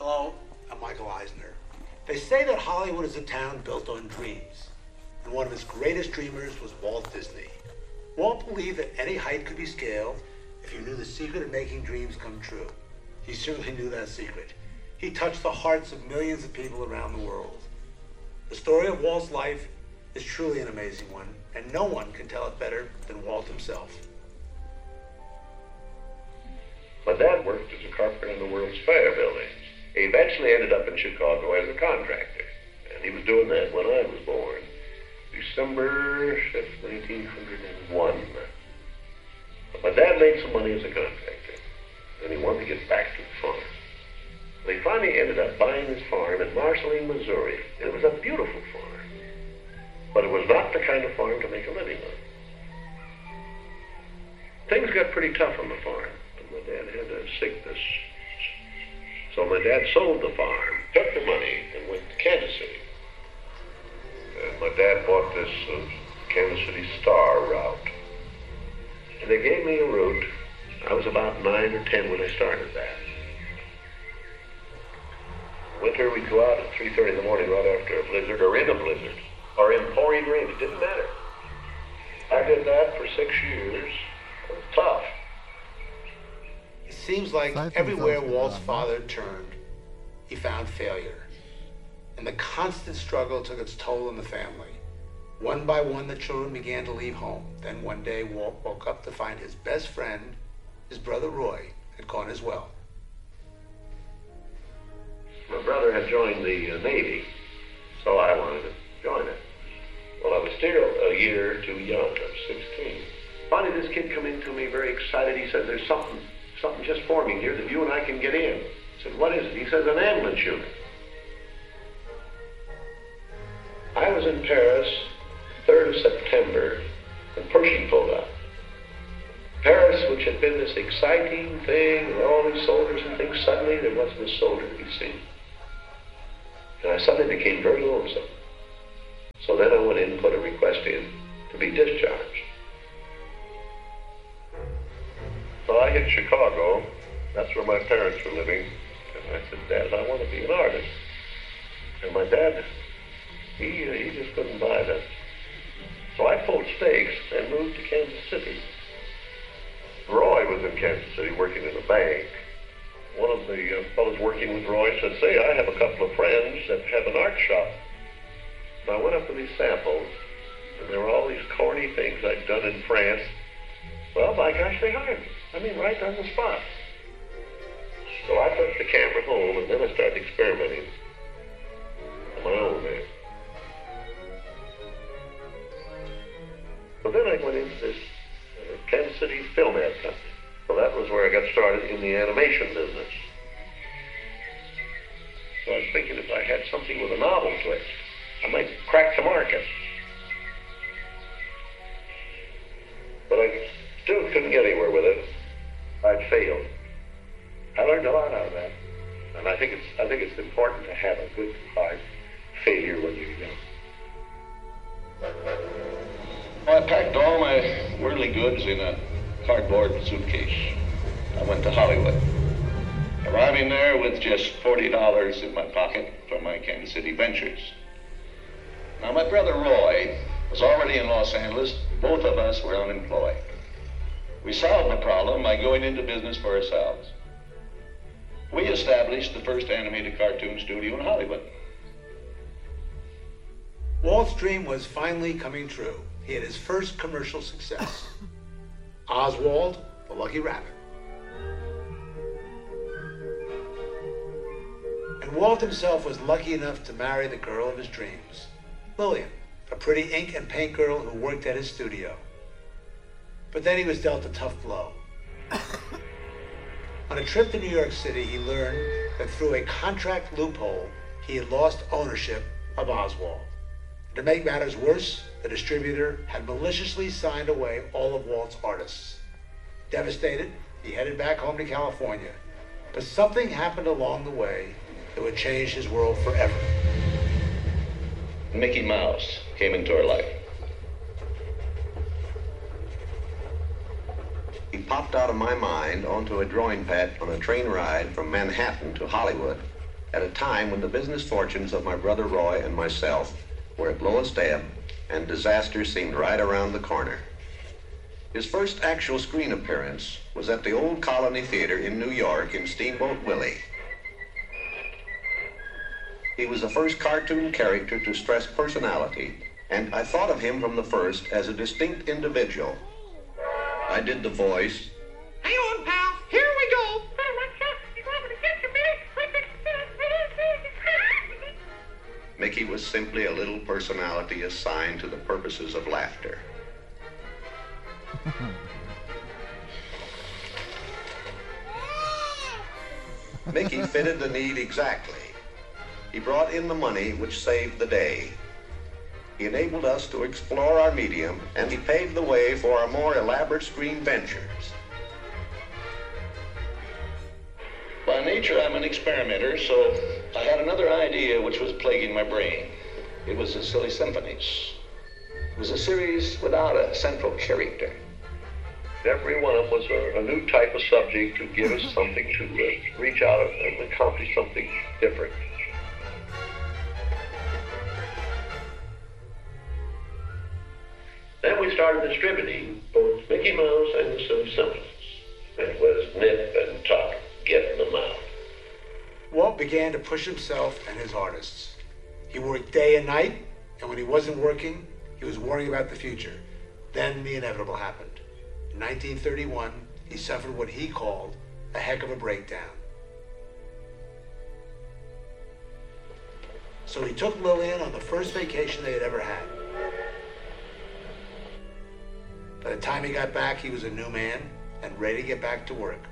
Apollo and Michael Eisner. They say that Hollywood is a town built on dreams, and one of its greatest dreamers was Walt Disney. Walt believed that any height could be scaled if you knew the secret of making dreams come true. He certainly knew that secret. He touched the hearts of millions of people around the world. The story of Walt's life is truly an amazing one, and no one can tell it better than Walt himself. My dad worked as a carpenter in the World's Fair building. He eventually ended up in Chicago as a contractor, and he was doing that when I was born, December 5th, 1901. But my dad made some money as a contractor, and he wanted to get back to the farm. So he finally ended up buying his farm in Marceline, Missouri. It was a beautiful farm, but it was not the kind of farm to make a living on. Things got pretty tough on the farm, and my dad had a sickness. So my dad sold the farm, took the money, and went to Kansas City. And my dad bought this Kansas City Star route. And they gave me a route. I was about 9 or 10 when I started that. Winter, we'd go out at 3:30 in the morning right after a blizzard, or in a blizzard, or in pouring rain. It didn't matter. I did that for 6 years. It was tough. It seems like everywhere Walt's father turned, he found failure. And the constant struggle took its toll on the family. One by one, the children began to leave home. Then one day, Walt woke up to find his best friend, his brother Roy, had gone as well. My brother had joined the Navy, so I wanted to join it. Well, I was still a year too young. I was 16. Finally, this kid come in to me very excited. He said, there's something just forming here that you and I can get in. I said, what is it? He says, an ambulance unit. I was in Paris, 3rd of September, when Pershing pulled up. Paris, which had been this exciting thing, with all these soldiers and things, suddenly there wasn't a soldier to be seen. And I suddenly became very lonesome. So then I went in and put a request in to be discharged. So I hit Chicago. That's where my parents were living. And I said, Dad, I want to be an artist. And my dad, he just couldn't buy that. So I pulled stakes and moved to Kansas City. Roy was in Kansas City working in a bank. One of the fellows working with Roy said, say, I have a couple of friends that have an art shop. And I went up to these samples, and there were all these corny things I'd done in France. Well, by gosh, they hired me. I mean, right on the spot. So I took the camera home, and then I started experimenting on my own there. So then I went into this Kansas City Film Ad Company. So that was where I got started in the animation business. So I was thinking if I had something with a novel twist, I might crack the market. But I still couldn't get anywhere with it. I'd failed. I learned a lot out of that. And I think it's important to have a good hard failure when you're young. I packed all my worldly goods in a cardboard suitcase. I went to Hollywood, arriving there with just $40 in my pocket from my Kansas City ventures. Now, my brother Roy was already in Los Angeles. Both of us were unemployed. We solved the problem by going into business for ourselves. We established the first animated cartoon studio in Hollywood. Walt's dream was finally coming true. He had his first commercial success. Oswald, the Lucky Rabbit. And Walt himself was lucky enough to marry the girl of his dreams, Lillian, a pretty ink and paint girl who worked at his studio. But then he was dealt a tough blow. On a trip to New York City, he learned that through a contract loophole, he had lost ownership of Oswald. To make matters worse, the distributor had maliciously signed away all of Walt's artists. Devastated, he headed back home to California. But something happened along the way that would change his world forever. Mickey Mouse came into our life. He popped out of my mind onto a drawing pad on a train ride from Manhattan to Hollywood at a time when the business fortunes of my brother Roy and myself were at lowest ebb and disaster seemed right around the corner. His first actual screen appearance was at the Old Colony Theater in New York in Steamboat Willie. He was the first cartoon character to stress personality, and I thought of him from the first as a distinct individual. I did the voice. Hang on, pal. Here we go. Mickey was simply a little personality assigned to the purposes of laughter. Mickey fitted the need exactly. He brought in the money which saved the day. He enabled us to explore our medium, and he paved the way for our more elaborate screen ventures. By nature, I'm an experimenter, so I had another idea which was plaguing my brain. It was the Silly Symphonies. It was a series without a central character. Every one of them was a new type of subject to give us something to reach out and accomplish something different. Then we started distributing both Mickey Mouse and the Silly Symphonies. It was nip and tuck, getting them out. Walt began to push himself and his artists. He worked day and night, and when he wasn't working, he was worrying about the future. Then the inevitable happened. In 1931, he suffered what he called a heck of a breakdown. So he took Lillian on the first vacation they had ever had. By the time he got back, he was a new man and ready to get back to work.